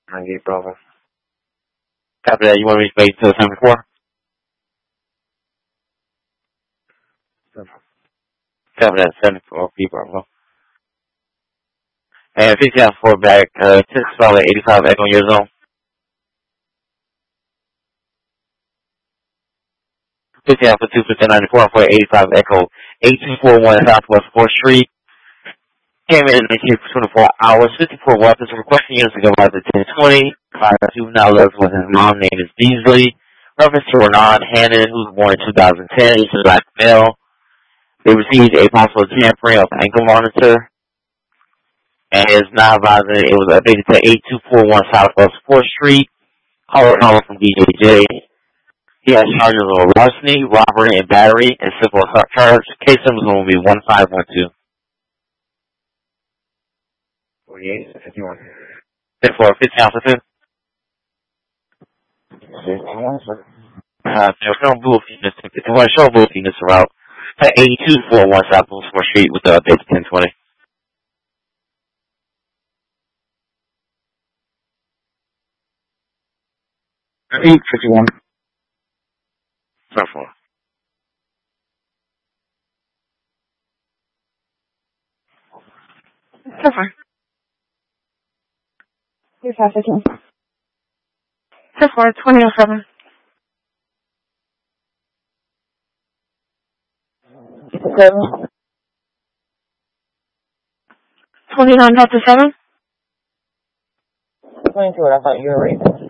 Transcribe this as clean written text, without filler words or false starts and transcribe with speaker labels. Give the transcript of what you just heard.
Speaker 1: 98 Bravo. Copy that. You want me to reach to 74? Copy that. 74 B Bravo. And 50 out 4 back, 6 solid 85 Echo on your zone. 50 out for 2, 94 for 85 Echo, 8241 Southwest 4th Street. Came in 24 hours, 54 weapons, requesting units to go by the 1020. 5 now lives with his mom, name is Beasley. Reference to Renan Hannon, who was born in 2010. He's a black male. They received a possible tampering of the ankle monitor. And is now advising it was updated to 8241 Southwest 4th Street. Caller from DJJ. He has charges of larceny, robbery, and battery, and simple assault charge. Case number is going to be 1512. 48, 51. 54, 50 ounces, 2. Show Boofiness. If you want to show Boofiness route, 8241 Southwest 4th Street with the update to 1020. 851. 4. So far.
Speaker 2: 3515.
Speaker 3: So far, 2007.
Speaker 2: 7.
Speaker 3: 29 after 7.
Speaker 2: 22, I thought you were right.